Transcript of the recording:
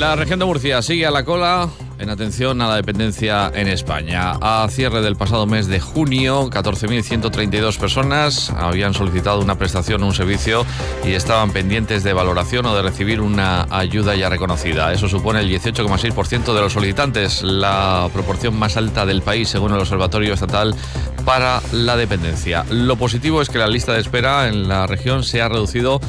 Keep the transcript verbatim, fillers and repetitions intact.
La región de Murcia sigue a la cola en atención a la dependencia en España. A cierre del pasado mes de junio, catorce mil ciento treinta y dos personas habían solicitado una prestación o un servicio y estaban pendientes de valoración o de recibir una ayuda ya reconocida. Eso supone el dieciocho coma seis por ciento de los solicitantes, la proporción más alta del país según el Observatorio Estatal para la Dependencia. Lo positivo es que la lista de espera en la región se ha reducido